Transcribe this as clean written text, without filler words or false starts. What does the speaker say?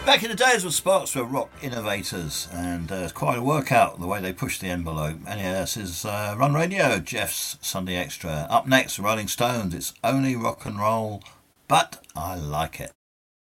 Back in the days when Sparks were rock innovators, and it's quite a workout the way they pushed the envelope. And yeah, this is Run Radio, Jeff's Sunday Extra. Up next, Rolling Stones. It's only rock and roll, but I like it.